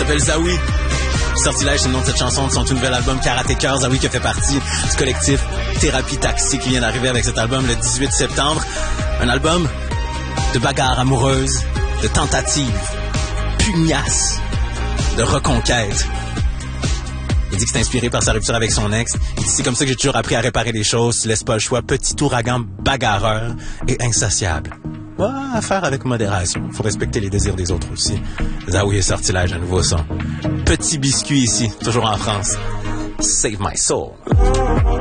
s'appelle Zawi. Sortilège, c'est le nom de cette chanson de son tout nouvel album Karaté Cœur. Zawi qui fait partie du collectif Thérapie Taxi qui vient d'arriver avec cet album le 18 septembre. Un album de bagarres amoureuses, de tentatives, pugnaces, de reconquête. Il dit que c'est inspiré par sa rupture avec son ex. Il dit c'est comme ça que j'ai toujours appris à réparer les choses. Tu laisses pas le choix. Petit ouragan bagarreur et insatiable. Ouais, à faire avec modération. Faut respecter les désirs des autres aussi. Zawi et Sortilège, un nouveau son. Petit biscuit ici, toujours en France. Save my soul.